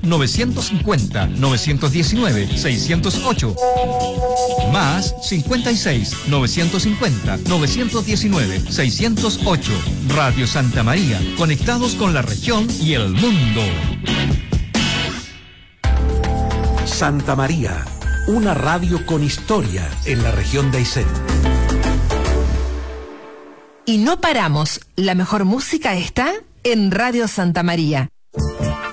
950-919-608. Más 56-950-919-608. Radio Santa María, conectados con la región y el mundo. Santa María, una radio con historia en la región de Aysén. Y no paramos, la mejor música está en Radio Santa María.